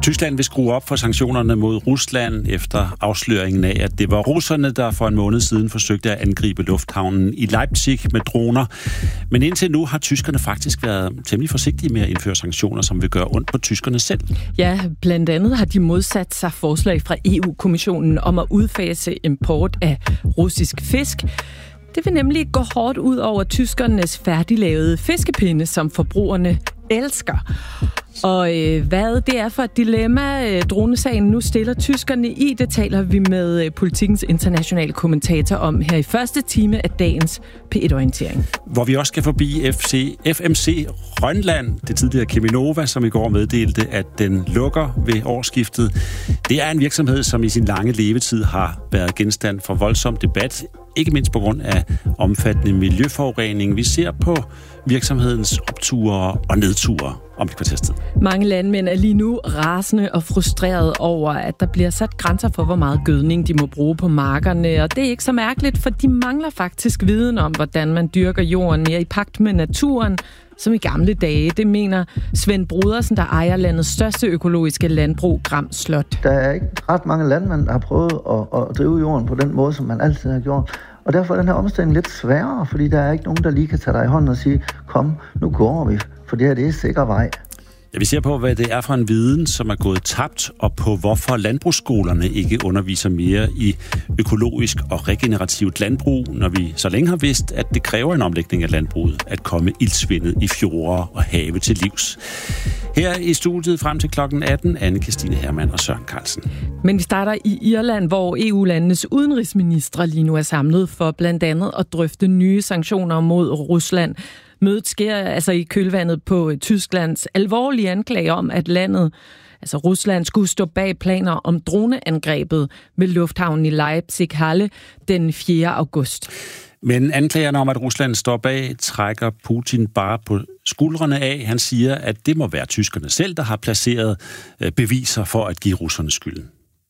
Tyskland vil skrue op for sanktionerne mod Rusland efter afsløringen af, at det var russerne, der for en måned siden forsøgte at angribe lufthavnen i Leipzig med droner. Men indtil nu har tyskerne faktisk været temmelig forsigtige med at indføre sanktioner, som vil gøre ondt på tyskerne selv. Ja, blandt andet har de modsat sig forslag fra EU-kommissionen om at udfase import af russisk fisk. Det vil nemlig gå hårdt ud over tyskernes færdiglavede fiskepinde, som forbrugerne elsker. Og hvad det er for et dilemma, dronesagen nu stiller tyskerne i, det taler vi med Politikens internationale kommentator om her i første time af dagens P1-orientering. Hvor vi også skal forbi FMC Rønland, det tidligere Cheminova, som i går meddelte, at den lukker ved årsskiftet. Det er en virksomhed, som i sin lange levetid har været genstand for voldsom debat, ikke mindst på grund af omfattende miljøforurening. Vi ser på virksomhedens opture og nedture om et kvarters tid. Mange landmænd er lige nu rasende og frustrerede over, at der bliver sat grænser for, hvor meget gødning de må bruge på markerne. Og det er ikke så mærkeligt, for de mangler faktisk viden om, hvordan man dyrker jorden mere i pagt med naturen, som i gamle dage. Det mener Svend Brodersen, der ejer landets største økologiske landbrug, Gram Slot. Der er ikke ret mange landmænd, der har prøvet at drive jorden på den måde, som man altid har gjort. Og derfor er den her omstilling lidt sværere, fordi der er ikke nogen, der lige kan tage dig i hånden og sige, kom, nu går vi, for det her det er sikker vej. Ja, vi ser på, hvad det er for en viden, som er gået tabt, og på hvorfor landbrugsskolerne ikke underviser mere i økologisk og regenerativt landbrug, når vi så længe har vidst, at det kræver en omlægning af landbruget at komme iltsvindet i fjorde og have til livs. Her i studiet frem til klokken 18, Anne-Kristine Hermann og Søren Carlsen. Men vi starter i Irland, hvor EU-landenes udenrigsministre lige nu er samlet for blandt andet at drøfte nye sanktioner mod Rusland. Mødet sker altså i kølvandet på Tysklands alvorlige anklager om, at landet, altså Rusland, skulle stå bag planer om droneangrebet ved lufthavnen i Leipzig-Halle den 4. august. Men anklagerne om, at Rusland står bag, trækker Putin bare på skuldrene af. Han siger, at det må være tyskerne selv, der har placeret beviser for at give russerne skylden.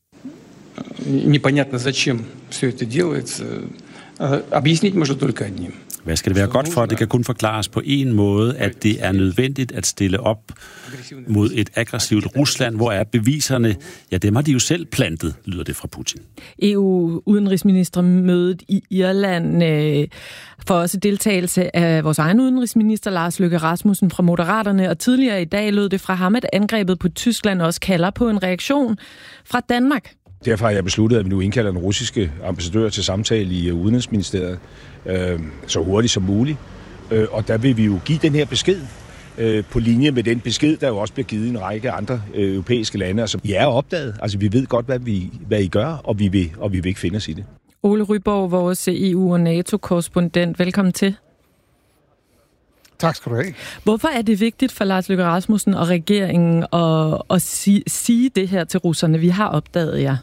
Непонятно, зачем все это делается. Объяснить можно только одним. Hvad skal det være godt for? Det kan kun forklares på en måde, at det er nødvendigt at stille op mod et aggressivt Rusland. Hvor er beviserne? Ja, dem har de jo selv plantet, lyder det fra Putin. EU-udenrigsministermødet i Irland får også deltagelse af vores egen udenrigsminister, Lars Løkke Rasmussen fra Moderaterne. Og tidligere i dag lød det fra ham, at angrebet på Tyskland også kalder på en reaktion fra Danmark. Derfor har jeg besluttet, at vi nu indkalder den russiske ambassadør til samtale i Udenrigsministeriet så hurtigt som muligt. Og der vil vi jo give den her besked på linje med den besked, der jo også bliver givet i en række andre europæiske lande. Altså, I er opdaget. Altså, vi ved godt, hvad I gør, og vi vil ikke finde os i det. Ole Ryborg, vores EU- og NATO-korrespondent. Velkommen til. Tak skal du have. Hvorfor er det vigtigt for Lars Løkke Rasmussen og regeringen at sige det her til russerne? Vi har opdaget jer.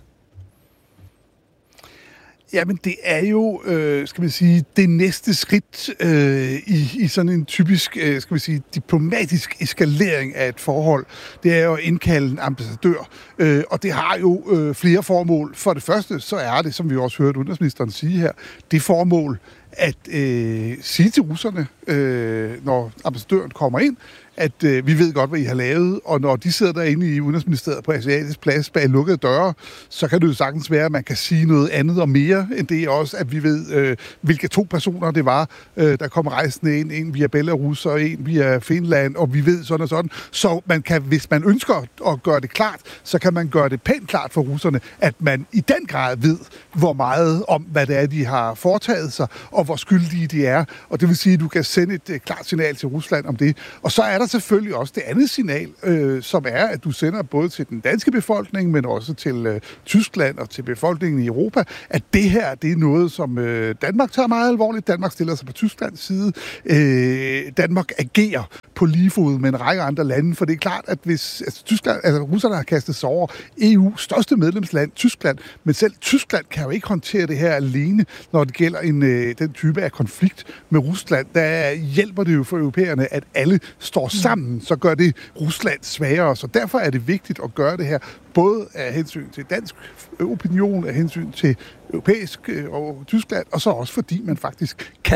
Jamen, det er jo, skal man sige, det næste skridt i sådan en typisk, skal man sige, diplomatisk eskalering af et forhold. Det er jo at indkalde en ambassadør, og det har jo flere formål. For det første, så er det, som vi også hørte udenrigsministeren sige her, det formål at sige til russerne, når ambassadøren kommer ind, at vi ved godt, hvad I har lavet, og når de sidder derinde i Udenrigsministeriet på Asiatisk Plads bag lukkede døre, så kan det jo sagtens være, at man kan sige noget andet og mere end det også, at vi ved, hvilke 2 personer det var, der kom rejsende ind, en via Belarus og en via Finland, og vi ved sådan og sådan. Så man kan, hvis man ønsker at gøre det klart, så kan man gøre det pænt klart for russerne, at man i den grad ved, hvor meget om, hvad det er, de har foretaget sig, og hvor skyldige de er. Og det vil sige, at du kan sende et klart signal til Rusland om det. Og så er der selvfølgelig også det andet signal, som er, at du sender både til den danske befolkning, men også til Tyskland og til befolkningen i Europa, at det her, det er noget, som Danmark tager meget alvorligt. Danmark stiller sig på Tysklands side. Danmark agerer på lige fod med en række andre lande, for det er klart, at hvis russerne har kastet sig over EU's største medlemsland, Tyskland, men selv Tyskland kan jo ikke håndtere det her alene, når det gælder den type af konflikt med Rusland. Der hjælper det jo for europæerne, at alle står sammen, så gør det Rusland svagere. Så derfor er det vigtigt at gøre det her, både af hensyn til dansk opinion, af hensyn til europæisk og Tyskland, og så også fordi man faktisk kan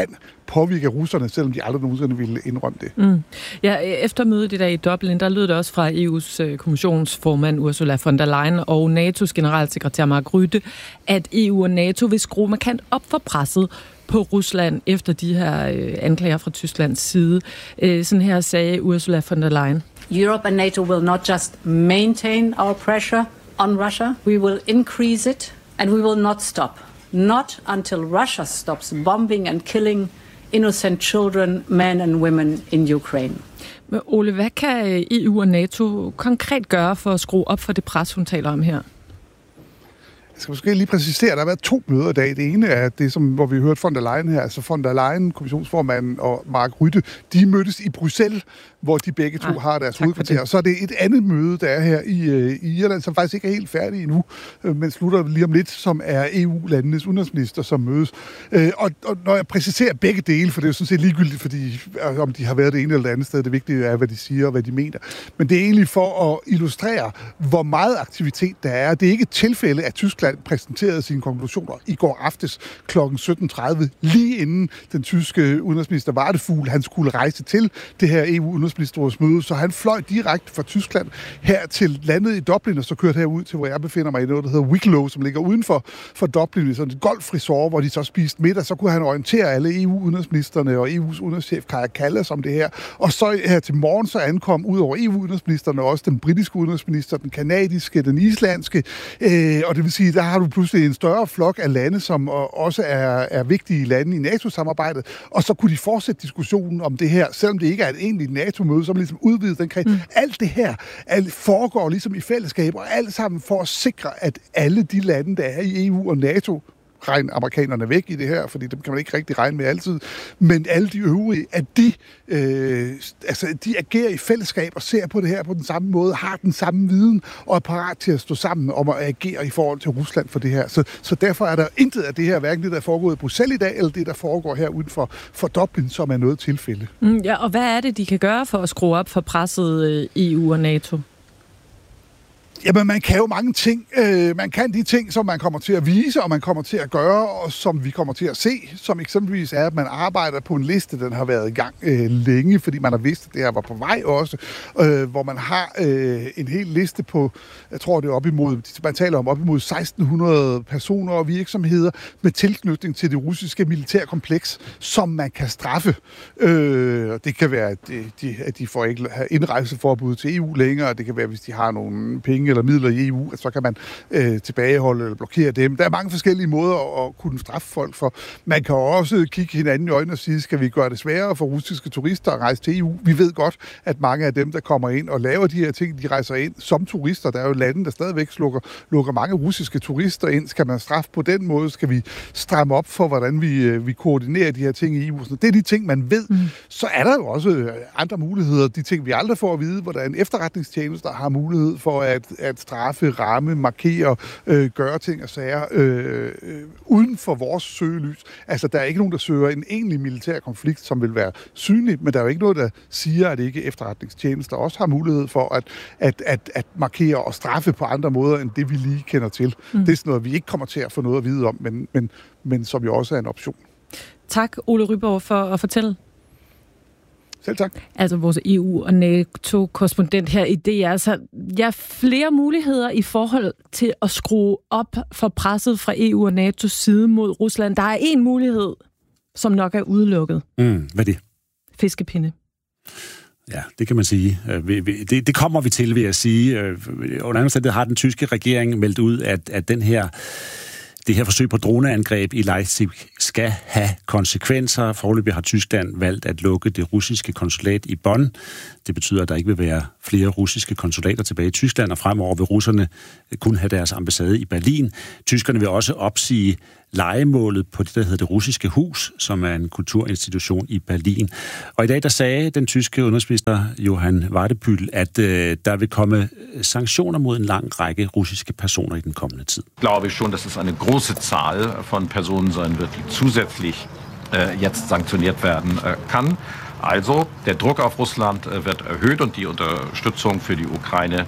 påvirke russerne, selvom de aldrig nogensinde ville indrømme det. Mm. Ja, efter mødet i dag i Dublin, der lød det også fra EU's kommissionsformand Ursula von der Leyen og NATO's generalsekretær Mark Rutte, at EU og NATO vil skrue markant op for presset på Rusland efter de her anklager fra Tysklands side. Sådan her sagde Ursula von der Leyen. Europe and NATO will not just maintain our pressure on Russia, we will increase it, and we will not stop. Not until Russia stops bombing and killing innocent children, men and women in Ukraine. Men Ole, hvad kan EU og NATO konkret gøre for at skrue op for det pres, hun taler om her? Jeg skal måske lige præcisere, at der har været 2 møder i dag. Det ene er det, hvor vi hørte von der Leyen her. Altså von der Leyen, kommissionsformanden, og Mark Rutte, de mødtes i Bruxelles, hvor de begge to har deres hovedkvarter. Så er det et andet møde, der er her i Irland, som faktisk ikke er helt færdig endnu, men slutter lige om lidt, som er EU-landenes udenrigsminister, som mødes. Og når jeg præciserer begge dele, for det er jo sådan set ligegyldigt, fordi om de har været det ene eller det andet sted, det vigtige er, hvad de siger og hvad de mener. Men det er egentlig for at illustrere, hvor meget aktivitet der er. Det er ikke et tilfælde, at Tyskland præsenterede sine konklusioner i går aftes kl. 17.30, lige inden den tyske udenrigsminister Vardefugl, han skulle rejse til det her EU-udenrigsministerrådsmøde, så han fløj direkte fra Tyskland her til landet i Dublin, og så kørte herud til, hvor jeg befinder mig i noget, der hedder Wicklow, som ligger uden for Dublin, i sådan et golfresort, hvor de så spiste middag. Så kunne han orientere alle EU-udenrigsministerne og EU's udenrigschef Kaja Kallas om det her. Og så her til morgen, så ankom ud over EU-udenrigsministerne også den britiske udenrigsminister, den kanadiske, den islandske, og det vil sige, der har du pludselig en større flok af lande, som også er vigtige lande i NATO-samarbejdet, og så kunne de fortsætte diskussionen om det her, selvom det ikke er et egentligt NATO-møde, som ligesom udvidet den kreds. Alt det her foregår ligesom i fællesskab, og alt sammen for at sikre, at alle de lande, der er i EU og NATO, regn amerikanerne væk i det her, fordi dem kan man ikke rigtig regne med altid, men alle de øvrige, at de agerer i fællesskab og ser på det her på den samme måde, har den samme viden og er parat til at stå sammen om at agere i forhold til Rusland for det her. Så derfor er der intet af det her, hverken det, der foregår i Bruxelles i dag, eller det, der foregår her uden for Dublin, som er noget tilfælde. Ja, og hvad er det, de kan gøre for at skrue op for presset EU og NATO? Jamen, man kan jo mange ting. Man kan de ting, som man kommer til at vise, og man kommer til at gøre, og som vi kommer til at se, som eksempelvis er, at man arbejder på en liste, den har været i gang længe, fordi man har vidst, at det her var på vej også, hvor man har en hel liste på, jeg tror, det er op imod 1600 personer og virksomheder med tilknytning til det russiske militærkompleks, som man kan straffe. Det kan være, at de får ikke have indrejseforbud til EU længere, det kan være, hvis de har nogle penge eller midler i EU, så kan man tilbageholde eller blokere dem. Der er mange forskellige måder at kunne straffe folk for. Man kan også kigge hinanden i øjnene og sige, skal vi gøre det sværere for russiske turister at rejse til EU? Vi ved godt, at mange af dem, der kommer ind og laver de her ting, de rejser ind som turister. Der er jo lande, der stadigvæk lukker mange russiske turister ind. Skal man straffe på den måde? Skal vi stramme op for, hvordan vi koordinerer de her ting i EU? Det er de ting, man ved. Så er der jo også andre muligheder. De ting, vi aldrig får at vide, hvordan efterretningstjenester har mulighed for at straffe, ramme, markere, gøre ting og sager uden for vores søgelys. Altså, der er ikke nogen, der søger en egentlig militær konflikt, som vil være synlig, men der er jo ikke noget, der siger, at ikke efterretningstjenester også har mulighed for at markere og straffe på andre måder, end det vi lige kender til. Det er sådan noget, vi ikke kommer til at få noget at vide om, men som jo også er en option. Tak, Ole Ryborg, for at fortælle. Selv tak. Altså vores EU- og NATO-korrespondent her i DR. Så flere muligheder i forhold til at skrue op for presset fra EU og NATO's side mod Rusland. Der er en mulighed, som nok er udelukket. Hvad er det? Fiskepinde. Ja, det kan man sige. Det kommer vi til, vil jeg sige. Under anden sted har den tyske regering meldt ud, at det her forsøg på droneangreb i Leipzig skal have konsekvenser. Foreløbig har Tyskland valgt at lukke det russiske konsulat i Bonn. Det betyder, at der ikke vil være flere russiske konsulater tilbage i Tyskland, og fremover vil russerne kun have deres ambassade i Berlin. Tyskerne vil også opsige lejemålet på det, der hedder Det Russiske Hus, som er en kulturinstitution i Berlin. Og i dag, der sagde den tyske udenrigsminister Johann Wadephüll, at der vil komme sanktioner mod en lang række russiske personer i den kommende tid. Ich glaube schon, dass es eine große Zahl von Personen sein wird, die zusätzlich jetzt sanktioniert werden kann. Also, der Druck auf Russland wird erhöht und die Unterstützung für die Ukraine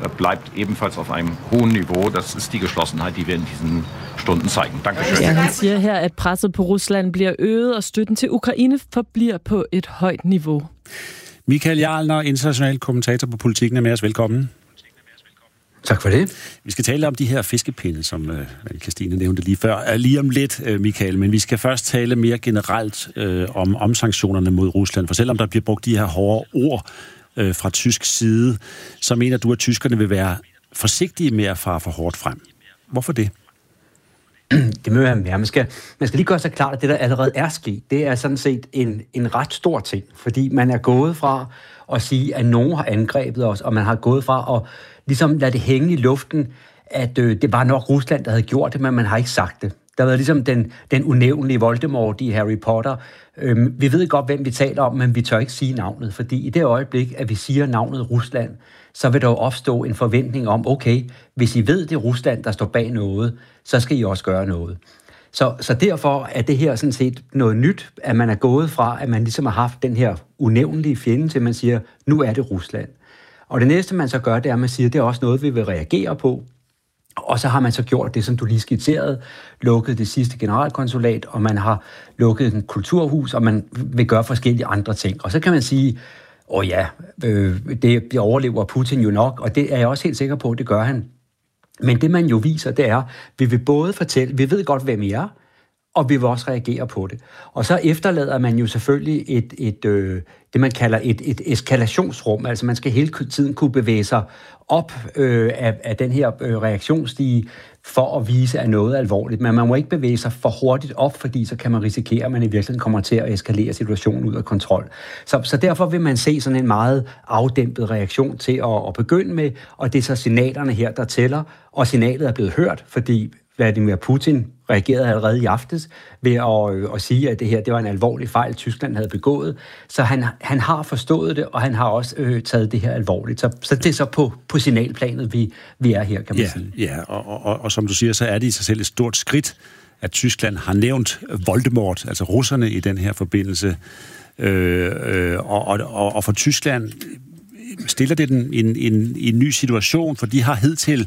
bleibt ebenfalls auf einem hohen Niveau. Das ist die Geschlossenheit, die wir in diesen Stunden zeigen. Dankeschön. Ja, han siger her, at presset på Rusland bliver øget, og støtten til Ukraine forbliver på et højt niveau. Michael Jarlner, international kommentator på Politikken, er med os. Velkommen. Tak for det. Vi skal tale om de her fiskepinde, som Christine nævnte lige før. Lige om lidt, Michael, men vi skal først tale mere generelt om sanktionerne mod Rusland. For selvom der bliver brugt de her hårde ord fra tysk side, så mener du, at tyskerne vil være forsigtige med at fare for hårdt frem. Hvorfor det? Det må være. Man skal lige gøre sig klart, at det, der allerede er sket, det er sådan set en ret stor ting. Fordi man er gået fra at sige, at nogen har angrebet os, og man har gået fra at ligesom lade det hænge i luften, at det var nok Rusland, der havde gjort det, men man har ikke sagt det. Der har været ligesom den unævnlige Voldemort i Harry Potter. Vi ved godt, hvem vi taler om, men vi tør ikke sige navnet, fordi i det øjeblik, at vi siger navnet Rusland, så vil der jo opstå en forventning om, okay, hvis I ved, det er Rusland, der står bag noget, så skal I også gøre noget. Så derfor er det her sådan set noget nyt, at man er gået fra, at man ligesom har haft den her unævnlige fjende, til man siger, nu er det Rusland. Og det næste, man så gør, det er, at man siger, det er også noget, vi vil reagere på. Og så har man så gjort det, som du lige skitserede, lukket det sidste generalkonsulat, og man har lukket en kulturhus, og man vil gøre forskellige andre ting. Og så kan man sige, det overlever Putin jo nok, og det er jeg også helt sikker på, det gør han. Men det man jo viser, det er, vi vil både fortælle, vi ved godt, hvem I er, og vi vil også reagere på det. Og så efterlader man jo selvfølgelig det man kalder et eskalationsrum, altså man skal hele tiden kunne bevæge sig op af den her reaktionsstige for at vise, at noget er alvorligt. Men man må ikke bevæge sig for hurtigt op, fordi så kan man risikere, at man i virkeligheden kommer til at eskalere situationen ud af kontrol. Så derfor vil man se sådan en meget afdæmpet reaktion til at begynde med, og det er så signalerne her, der tæller, og signalet er blevet hørt, fordi Vladimir Putin reagerede allerede i aftes ved at sige, at det var en alvorlig fejl, Tyskland havde begået. Så han har forstået det, og han har også taget det her alvorligt. Så det er så på signalplanet, vi er her, kan man sige. Ja, og som du siger, så er det i sig selv et stort skridt, at Tyskland har nævnt Voldemort, altså russerne i den her forbindelse. Og for Tyskland stiller det den en ny situation, for de har hidtil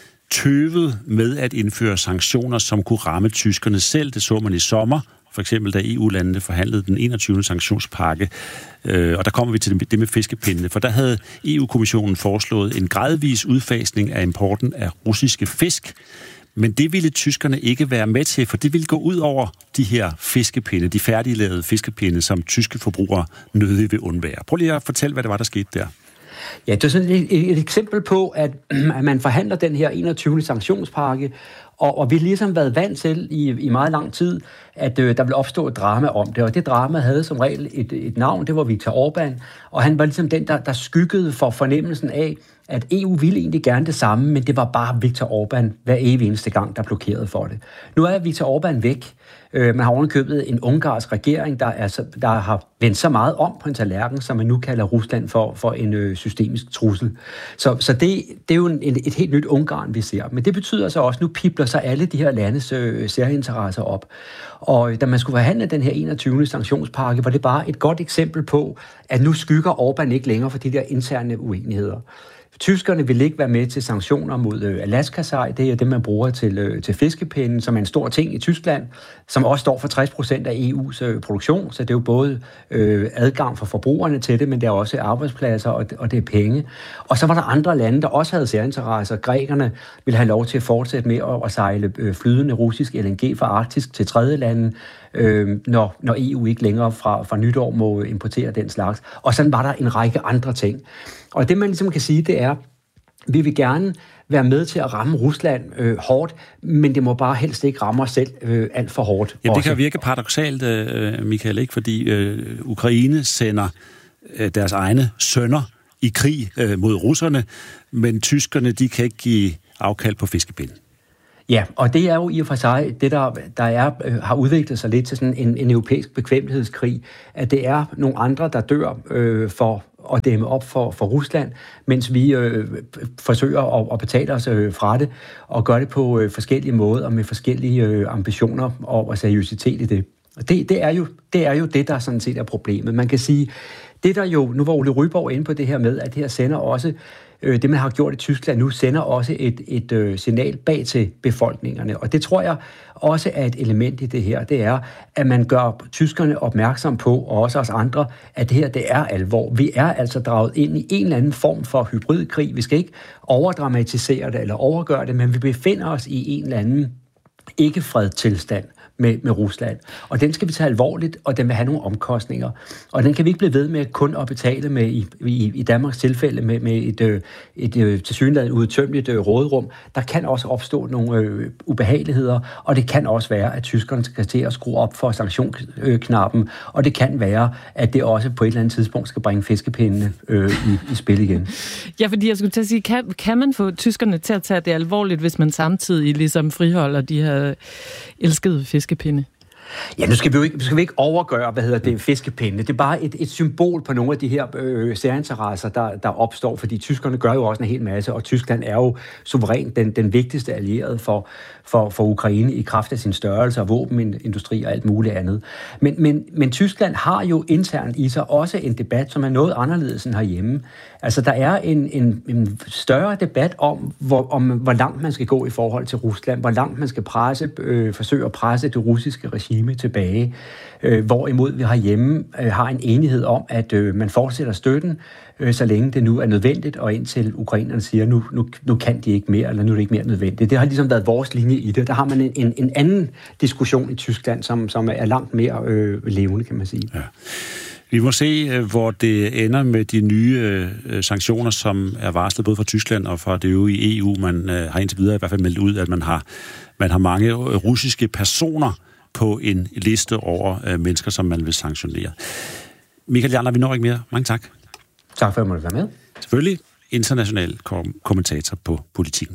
tøvet med at indføre sanktioner, som kunne ramme tyskerne selv. Det så man i sommer, for eksempel da EU-landene forhandlede den 21. sanktionspakke. Og der kommer vi til det med fiskepindene, for der havde EU-kommissionen foreslået en gradvis udfasning af importen af russiske fisk. Men det ville tyskerne ikke være med til, for det ville gå ud over de her fiskepinde, de færdiglavede fiskepinde, som tyske forbrugere nødig vil undvære. Prøv lige at fortælle, hvad det var, der skete der. Ja, det er sådan et eksempel på, at man forhandler den her 21. sanktionspakke, og vi har ligesom været vant til i meget lang tid, at der vil opstå et drama om det, og det drama havde som regel et navn, det var Viktor Orbán, og han var ligesom den, der skyggede for fornemmelsen af, at EU ville egentlig gerne det samme, men det var bare Viktor Orbán hver evig eneste gang, der blokerede for det. Nu er Viktor Orbán væk. Man har ovenikøbet en ungarsk regering, der har vendt så meget om på en tallerken, som man nu kalder Rusland for en systemisk trussel. Så det er jo et helt nyt Ungarn, vi ser. Men det betyder så også, at nu pibler så alle de her landes særinteresser op. Og da man skulle forhandle den her 21. sanktionspakke, var det bare et godt eksempel på, at nu skygger Orbán ikke længere for de der interne uenigheder. Tyskerne vil ikke være med til sanktioner mod Alaska-sej. Det er det, man bruger til fiskepinden, som er en stor ting i Tyskland, som også står for 60% af EU's produktion. Så det er jo både adgang for forbrugerne til det, men det er også arbejdspladser, og det er penge. Og så var der andre lande, der også havde særinteresser. Grækerne ville have lov til at fortsætte med at sejle flydende russisk LNG fra Arktis til tredje lande, når EU ikke længere fra nytår må importere den slags. Og sådan var der en række andre ting. Og det, man ligesom kan sige, det er, vi vil gerne være med til at ramme Rusland hårdt, men det må bare helst ikke ramme os selv alt for hårdt. Ja, det kan virke paradoksalt, Michael, ikke? Fordi Ukraine sender deres egne sønner i krig mod russerne, men tyskerne, de kan ikke give afkald på fiskepinden. Ja, og det er jo i og for sig det, der har udviklet sig lidt til sådan en europæisk bekvemmelighedsskrig, at det er nogle andre, der dør for at dæmme op for Rusland, mens vi forsøger at betale os fra det, og gøre det på forskellige måder og med forskellige ambitioner og seriøsitet i det. Og det er jo det, der sådan set er problemet. Man kan sige, det der jo, nu var Ole Ryborg inde på det her med, at det her sender også det man har gjort i Tyskland nu, sender også et signal bag til befolkningerne. Og det tror jeg også er et element i det her. Det er, at man gør tyskerne opmærksom på, og også os andre, at det her, det er alvor. Vi er altså draget ind i en eller anden form for hybridkrig. Vi skal ikke overdramatisere det eller overgøre det, men vi befinder os i en eller anden ikke-fredtilstand med Rusland. Og den skal vi tage alvorligt, og den vil have nogle omkostninger. Og den kan vi ikke blive ved med kun at betale med i Danmarks tilfælde med et tilsyneladende udtømmeligt råderum. Der kan også opstå nogle ubehageligheder, og det kan også være, at tyskerne skal til at skrue op for sanktionsknappen, og det kan være, at det også på et eller andet tidspunkt skal bringe fiskepindene i spil igen. Ja, fordi jeg skulle til at sige, kan man få tyskerne til at tage det alvorligt, hvis man samtidig ligesom friholder de her elskede fiskepinde? Ja, nu skal vi ikke overgøre, fiskepinde. Det er bare et symbol på nogle af de her særinteresser, der opstår, fordi tyskerne gør jo også en hel masse, og Tyskland er jo suverænt den vigtigste allierede for Ukraine i kraft af sin størrelse og våbenindustri og alt muligt andet. Men Tyskland har jo internt i sig også en debat, som er noget anderledes end herhjemme. Altså, der er en større debat om, hvor langt man skal gå i forhold til Rusland, hvor langt man skal forsøge at presse det russiske regime tilbage. Hvorimod vi herhjemme har en enighed om, at man fortsætter støtten, så længe det nu er nødvendigt, og indtil ukrainerne siger, nu kan de ikke mere, eller nu er det ikke mere nødvendigt. Det har ligesom været vores linje i det. Der har man en anden diskussion i Tyskland, som er langt mere levende, kan man sige. Ja. Vi må se, hvor det ender med de nye sanktioner, som er varslet både fra Tyskland og fra det øvrige EU. Man har indtil videre i hvert fald meldt ud, at man har mange russiske personer på en liste over mennesker, som man vil sanktionere. Michael Jarler, vi når ikke mere. Mange tak. Tak for, at jeg måtte være med. Selvfølgelig international kommentator på Politikken.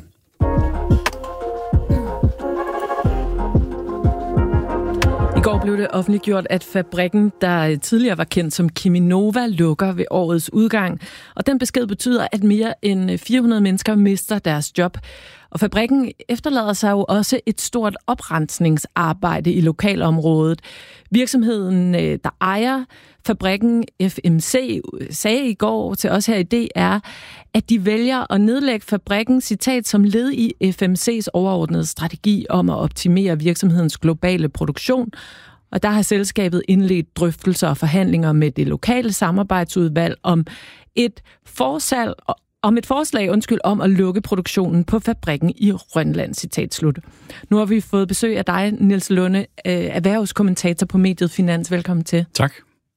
I går blev det offentliggjort, at fabrikken, der tidligere var kendt som Cheminova, lukker ved årets udgang. Og den besked betyder, at mere end 400 mennesker mister deres job. Og fabrikken efterlader sig jo også et stort oprensningsarbejde i lokalområdet. Virksomheden, der ejer fabrikken, FMC, sagde i går til os her i DR, at de vælger at nedlægge fabrikken, citat, som led i FMC's overordnede strategi om at optimere virksomhedens globale produktion. Og der har selskabet indledt drøftelser og forhandlinger med det lokale samarbejdsudvalg om et forslag om at lukke produktionen på fabrikken i Rønland, citat slut. Nu har vi fået besøg af dig, Niels Lunde, erhvervskommentator på mediet Finans. Velkommen til. Tak.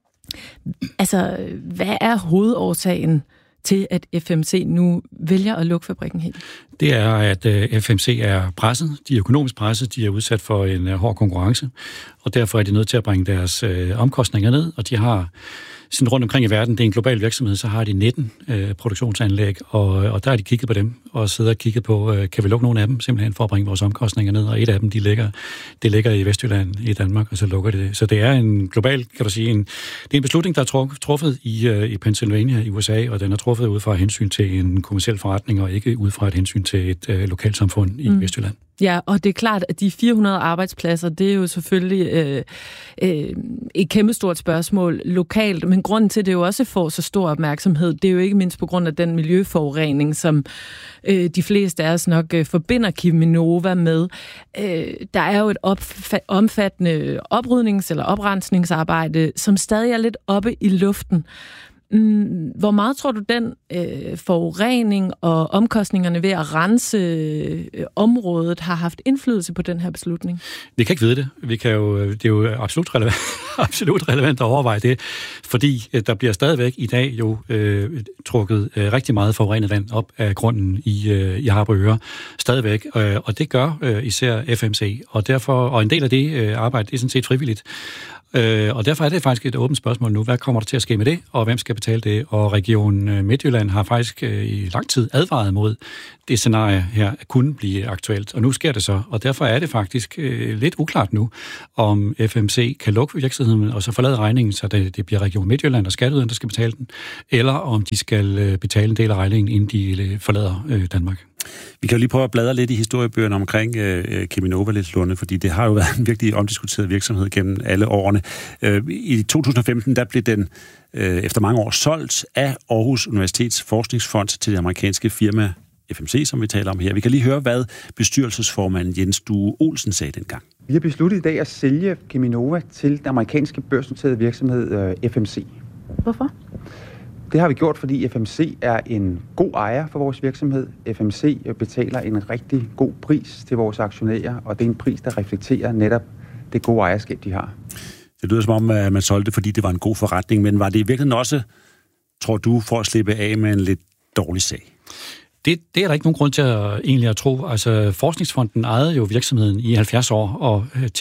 Altså, hvad er hovedårsagen til, at FMC nu vælger at lukke fabrikken helt? Det er, at FMC er presset. De er økonomisk presset. De er udsat for en hård konkurrence, og derfor er de nødt til at bringe deres omkostninger ned, og de har sådan rundt omkring i verden, det er en global virksomhed, så har de 19 produktionsanlæg, og der har de kigget på dem, og sidder og kigget på, kan vi lukke nogle af dem, simpelthen for at bringe vores omkostninger ned, og et af dem, det ligger i Vestjylland i Danmark, og så lukker det. Så det er en global, kan du sige, det er en beslutning, der er truffet i Pennsylvania i USA, og den er truffet ud fra et hensyn til en kommerciel forretning, og ikke ud fra et hensyn til et lokalsamfund i Vestjylland. Ja, og det er klart, at de 400 arbejdspladser, det er jo selvfølgelig et kæmpestort spørgsmål lokalt, men grunden til, at det jo også får så stor opmærksomhed, det er jo ikke mindst på grund af den miljøforurening, som de fleste af os nok forbinder Cheminova med. Der er jo et omfattende oprydnings- eller oprensningsarbejde, som stadig er lidt oppe i luften. Hvor meget tror du, den forurening og omkostningerne ved at rense området har haft indflydelse på den her beslutning? Vi kan ikke vide det. Det er jo absolut relevant at overveje det, fordi der bliver stadigvæk i dag jo trukket rigtig meget forurenet vand op af grunden i Harboøre. Stadigvæk, og det gør især FMC, og en del af det arbejde, det er sådan set frivilligt. Og derfor er det faktisk et åbent spørgsmål nu. Hvad kommer der til at ske med det, og hvem skal betale det? Og Region Midtjylland har faktisk i lang tid advaret mod det scenarie her at kunne blive aktuelt. Og nu sker det så, og derfor er det faktisk lidt uklart nu, om FMC kan lukke virksomheden og så forlade regningen, så det bliver Region Midtjylland og skatteyderne, der skal betale den, eller om de skal betale en del af regningen, inden de forlader Danmark. Vi kan jo lige prøve at bladre lidt i historiebøgerne omkring Cheminova lidt, Lunde, fordi det har jo været en virkelig omdiskuteret virksomhed gennem alle årene. I 2015, der blev den efter mange år solgt af Aarhus Universitets Forskningsfond til det amerikanske firma FMC, som vi taler om her. Vi kan lige høre, hvad bestyrelsesformand Jens Due Olsen sagde dengang. Vi har besluttet i dag at sælge Cheminova til den amerikanske børsnoterede virksomhed FMC. Hvorfor? Det har vi gjort, fordi FMC er en god ejer for vores virksomhed. FMC betaler en rigtig god pris til vores aktionærer, og det er en pris, der reflekterer netop det gode ejerskab, de har. Det lyder som om, at man solgte, fordi det var en god forretning, men var det i virkeligheden også, tror du, for at slippe af med en lidt dårlig sag? Det er der ikke nogen grund til egentlig at tro. Altså, Forskningsfonden ejede jo virksomheden i 70 år, og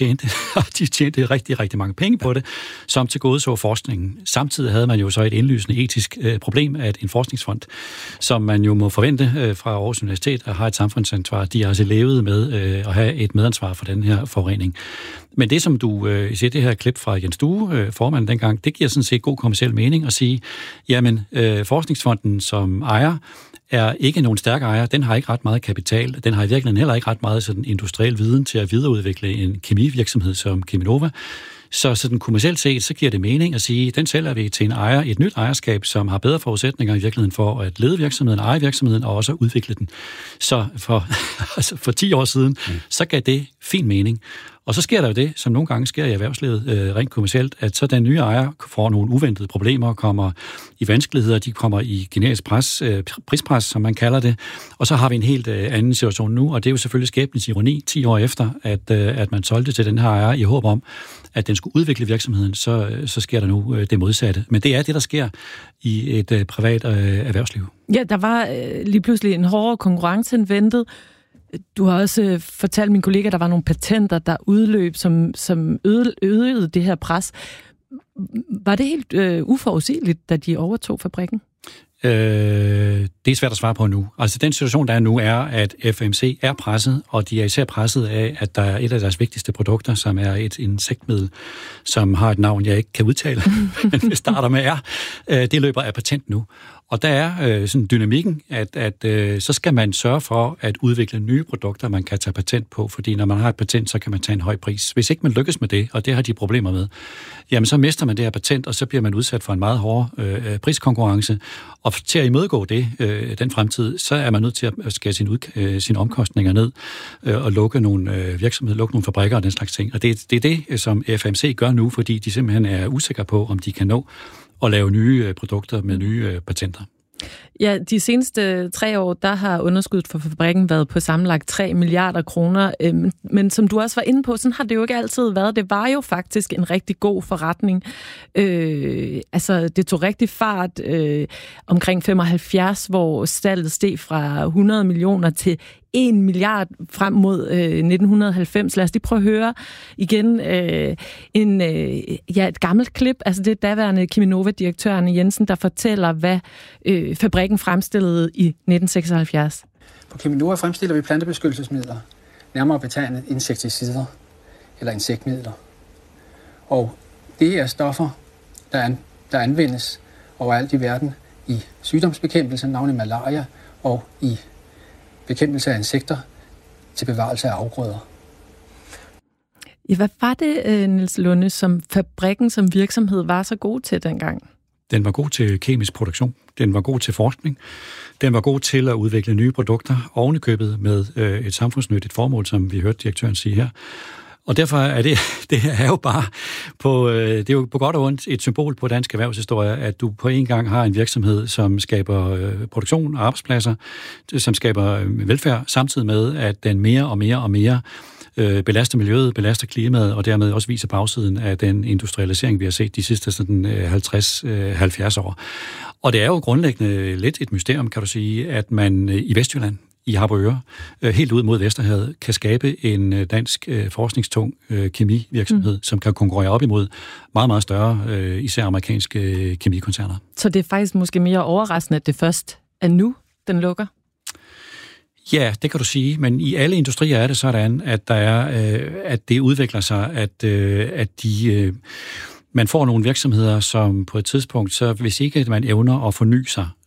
de tjente rigtig, rigtig mange penge på det, som tilgodeså forskningen. Samtidig havde man jo så et indlysende etisk problem, at en forskningsfond, som man jo må forvente fra Aarhus Universitet, at have et samfundsansvar, de har altså levet med at have et medansvar for den her forurening. Men det, som du ser det her klip fra Jens Due, formanden dengang, det giver sådan set god kommerciel mening at sige, jamen, Forskningsfonden som ejer, er ikke nogen stærk ejer. Den har ikke ret meget kapital. Den har i virkeligheden heller ikke ret meget sådan industriel viden til at videreudvikle en kemivirksomhed som Cheminova. Så sådan kommercielt set, så giver det mening at sige, den sælger vi til en ejer, et nyt ejerskab, som har bedre forudsætninger i virkeligheden for at lede virksomheden, eje virksomheden og også udvikle den. Så for 10 år siden, så gav det fin mening. Og så sker der jo det, som nogle gange sker i erhvervslivet rent kommercielt, at så den nye ejer får nogle uventede problemer, kommer i vanskeligheder, de kommer i generisk prispres, som man kalder det, og så har vi en helt anden situation nu, og det er jo selvfølgelig skæbnens ironi 10 år efter, at man solgte til den her ejer i håb om, at den skulle udvikle virksomheden, så sker der nu det modsatte. Men det er det, der sker i et privat erhvervsliv. Ja, der var lige pludselig en hårdere konkurrence end ventet. Du har også fortalt min kollega, at der var nogle patenter, der udløb, som øgede det her pres. Var det helt uforudsigeligt, da de overtog fabrikken? Det er svært at svare på nu. Altså den situation, der er nu, er, at FMC er presset, og de er især presset af, at der er et af deres vigtigste produkter, som er et insektmiddel, som har et navn, jeg ikke kan udtale, men det starter med R. Det løber af patent nu. Og der er sådan dynamikken, at så skal man sørge for at udvikle nye produkter, man kan tage patent på, fordi når man har et patent, så kan man tage en høj pris. Hvis ikke man lykkes med det, og det har de problemer med, jamen så mister man det her patent, og så bliver man udsat for en meget hård priskonkurrence. Og til at imødegå det, den fremtid, så er man nødt til at skære sine omkostninger ned og lukke nogle virksomheder, lukke nogle fabrikker og den slags ting. Og det er det, som FMC gør nu, fordi de simpelthen er usikre på, om de kan nå at lave nye produkter med nye patenter. Ja, de seneste 3 år, der har underskuddet for fabrikken været på sammenlagt 3 milliarder kroner. Men som du også var inde på, sådan har det jo ikke altid været. Det var jo faktisk en rigtig god forretning. Det tog rigtig fart omkring 75, hvor salget steg fra 100 millioner til 1 milliard frem mod 1990. Lad os lige prøve at høre igen et gammelt klip. Altså det er daværende Cheminova-direktøren Jensen, der fortæller, hvad fabrikken fremstillede i 1976. På Cheminova fremstiller vi plantebeskyttelsesmidler, nærmere betegnet insekticider eller insektmidler. Og det er stoffer, der anvendes overalt i verden i sygdomsbekæmpelse, navnlig malaria, og i bekæmpelse af insekter til bevarelse af afgrøder. Ja, hvad var det, Niels Lunde, som fabrikken som virksomhed var så god til dengang? Den var god til kemisk produktion. Den var god til forskning. Den var god til at udvikle nye produkter, ovenikøbet med et samfundsnyttigt formål, som vi hørte direktøren sige her. Og derfor er det er jo bare det er jo på godt og ondt et symbol på dansk erhvervshistorie, at du på en gang har en virksomhed, som skaber produktion og arbejdspladser, som skaber velfærd, samtidig med, at den mere og mere belaster miljøet, belaster klimaet, og dermed også viser bagsiden af den industrialisering, vi har set de sidste 50-70 år. Og det er jo grundlæggende lidt et mysterium, kan du sige, at man i Vestjylland, i Harboøre, helt ud mod Vesterhavet, kan skabe en dansk forskningstung kemivirksomhed, som kan konkurrere op imod meget, meget større, især amerikanske kemikoncerner. Så det er faktisk måske mere overraskende, at det først er nu, den lukker? Ja, det kan du sige, men i alle industrier er det sådan, at at det udvikler sig, at man får nogle virksomheder, som på et tidspunkt, så hvis ikke man evner at forny sig,